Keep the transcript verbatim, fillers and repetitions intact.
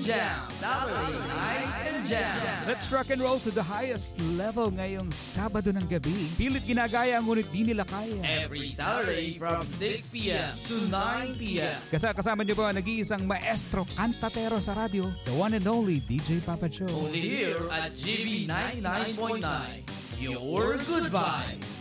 Jam. Saturday Nights and Jam. Let's rock and roll to the highest level ngayong Sabado ng gabi. Pilit ginagaya ngunit di nila kaya. Every Saturday from six p.m. to nine p.m. Kasi kasama niyo po ang nag-iisang maestro kantatero sa radyo, the one and only D J Papa Cho. Only here at G B ninety-nine point nine. Your good vibes.